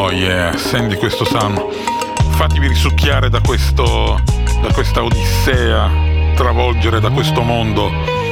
Oh yeah, senti questo sound. Fatevi risucchiare da questa odissea, travolgere da questo mondo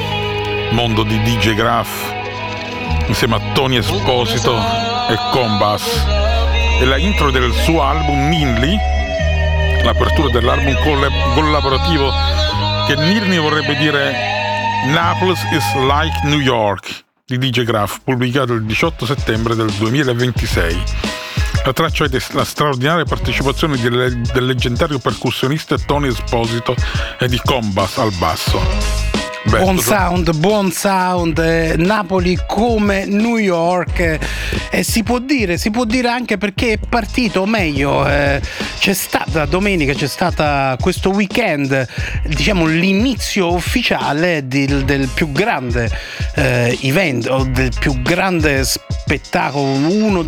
di DJ Graf insieme a Tony Esposito e Combas. E la intro del suo album Ninli, l'apertura dell'album collaborativo che Nirni vorrebbe dire Naples is like New York di DJ Graf, pubblicato il 18 settembre del 2026. La traccia è la straordinaria partecipazione del leggendario percussionista Tony Esposito e di Combas al basso. Buon sound, Napoli come New York, si può dire anche perché è partito, o meglio, c'è stata questo weekend, diciamo l'inizio ufficiale del più grande event, o del più grande spettacolo, uno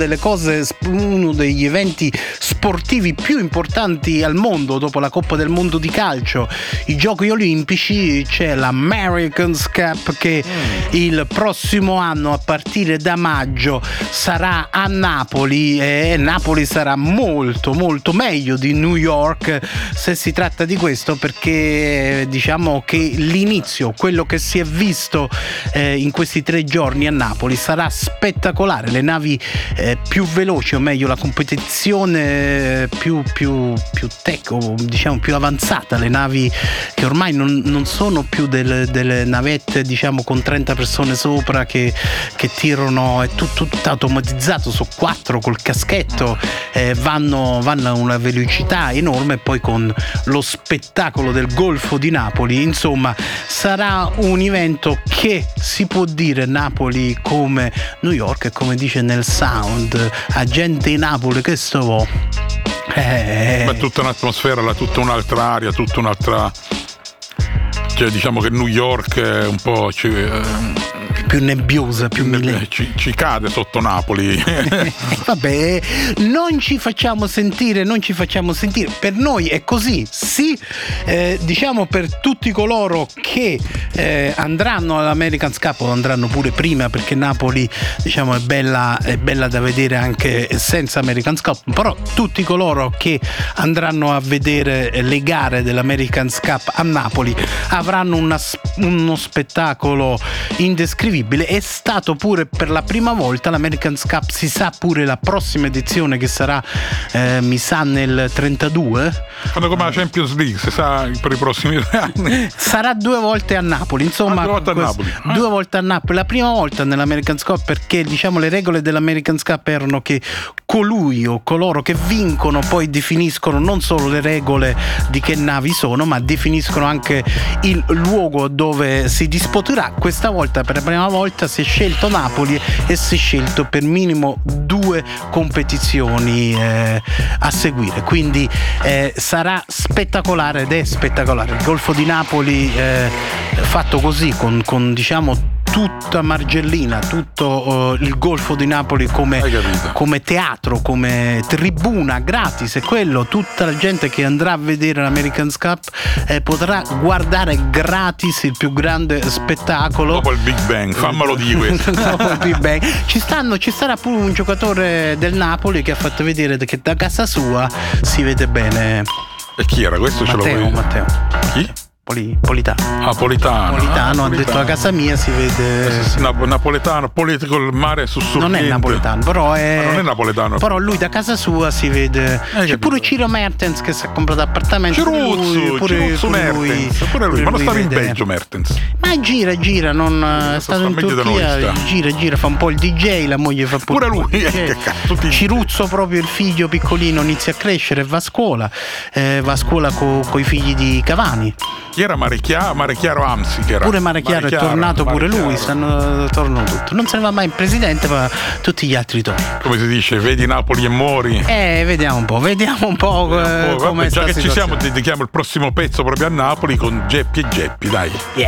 degli eventi sportivi più importanti al mondo dopo la Coppa del Mondo di calcio, i Giochi Olimpici. C'è la America's Cup che il prossimo anno, a partire da maggio, sarà a Napoli, e Napoli sarà molto molto meglio di New York se si tratta di questo, perché diciamo che l'inizio, quello che si è visto in questi 3 giorni a Napoli, sarà spettacolare. Le navi più veloci, o meglio la competizione più diciamo più avanzata, le navi che ormai non sono più delle navette, diciamo, con 30 persone sopra che tirano, è tutto automatizzato su 4 col caschetto, vanno a una velocità enorme, poi con lo spettacolo del Golfo di Napoli. Insomma, sarà un evento che si può dire Napoli come New York, e come dice nel sound a gente in Napoli che sto ma tutta un'atmosfera, tutta un'altra aria, tutta un'altra, cioè diciamo che New York è un po' più nebbiosa, ci cade sotto Napoli. Vabbè, non ci facciamo sentire, per noi è così, sì. Diciamo per tutti coloro che andranno all'America's Cup, o andranno pure prima, perché Napoli, diciamo, è bella da vedere anche senza America's Cup, però tutti coloro che andranno a vedere le gare dell'America's Cup a Napoli avranno uno spettacolo indescrivibile. È stato pure per la prima volta l'America's Cup, si sa pure la prossima edizione che sarà mi sa nel 32, fanno come la Champions League, si sa, per i prossimi 2 anni sarà 2 volte a Napoli, insomma 2 volte a Napoli. 2 volte a Napoli, la prima volta nell'America's Cup, perché diciamo le regole dell'America's Cup erano che colui o coloro che vincono poi definiscono non solo le regole di che navi sono, ma definiscono anche il luogo dove si disputerà. Questa volta, per la prima volta, si è scelto Napoli e si è scelto per minimo 2 competizioni a seguire, quindi sarà spettacolare, ed è spettacolare il Golfo di Napoli fatto così, con diciamo tutta Margellina, tutto il Golfo di Napoli come teatro, come tribuna gratis, e quello, tutta la gente che andrà a vedere l'America's Cup potrà guardare gratis il più grande spettacolo dopo il Big Bang, fammelo di questo. Dopo il Big Bang ci sarà pure un giocatore del Napoli che ha fatto vedere che da casa sua si vede bene. E chi era questo? Matteo. Chi? Politano. Politano ha detto a casa mia si vede napoletano, politico, il mare sussurrente. Non è napoletano, però non è napoletano. Però lui da casa sua si vede. C'è pure Ciro Mertens che si è comprato appartamento. Ciruzzo Mertens, pure lui. Ma non stava in Belgio Mertens? Ma gira, non è stato in Turchia. Gira, fa un po' il DJ, la moglie fa pure lui. Che cazzo Ciruzzo, proprio il figlio piccolino, inizia a crescere e va a scuola con i figli di Cavani. Chi era Marechiaro Amsi? Che era. Pure Marechiaro è tornato, pure lui, tornano tutto. Non se ne va mai il presidente, ma tutti gli altri tornano. Come si dice, vedi Napoli e muori. Vediamo un po' come già che situazione. ci siamo, dedichiamo il prossimo pezzo proprio a Napoli con Geppi e Geppi, dai.